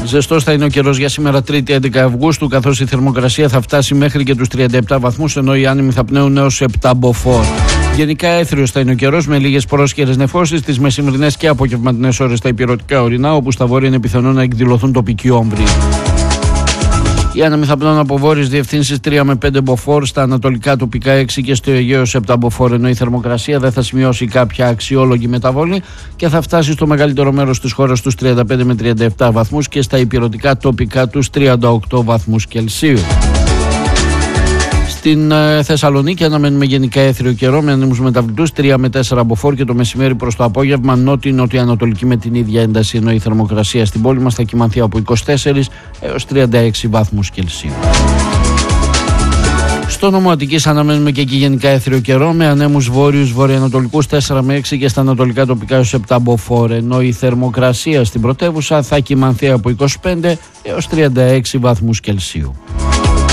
Ζεστός θα είναι ο καιρός για σήμερα, Τρίτη 11 Αυγούστου, καθώς η θερμοκρασία θα φτάσει μέχρι και τους 37 βαθμούς, ενώ οι άνεμοι θα πνέουν έως 7 μποφόρ. Γενικά έθριος θα είναι ο καιρός, με λίγες πρόσχερες νεφώσεις τις μεσημβρινές και απογευματινές ώρες στα ηπειρωτικά ορεινά, όπου στα βόρεια είναι πιθανό να εκδηλωθούν τοπικοί όμβροι. Οι άνεμοι θα πνέουν από βόρειες διευθύνσεις 3 με 5 μποφόρ, στα ανατολικά τοπικά 6 και στο Αιγαίο 7 μποφόρ, ενώ η θερμοκρασία δεν θα σημειώσει κάποια αξιόλογη μεταβολή και θα φτάσει στο μεγαλύτερο μέρος της χώρας τους 35 με 37 βαθμούς και στα ηπειρωτικά τοπικά τους 38 βαθμούς Κελσίου. Στην Θεσσαλονίκη αναμένουμε γενικά έθριο καιρό με ανέμους μεταβλητούς 3 με 4 μποφόρ και το μεσημέρι προς το απόγευμα νότιο-νοτιοανατολική με την ίδια ένταση, ενώ η θερμοκρασία στην πόλη μας θα κυμανθεί από 24 έως 36 βαθμούς Κελσίου. Στο νομό Αττικής αναμένουμε και εκεί γενικά έθριο καιρό με ανέμους βόρειους βορειοανατολικούς 4 με 6 και στα ανατολικά τοπικά έως 7 μποφόρ, ενώ η θερμοκρασία στην πρωτεύουσα θα κυμανθεί από 25 έως 36 βαθμούς Κελσίου.